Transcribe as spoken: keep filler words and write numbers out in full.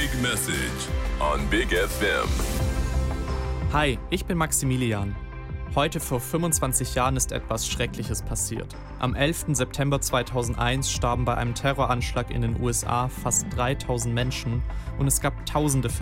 Big Message on Big F M. Hi, ich bin Maximilian. Heute vor fünfundzwanzig Jahren ist etwas Schreckliches passiert. Am elften September zweitausendeins starben bei einem Terroranschlag in den U S A fast dreitausend Menschen und es gab tausende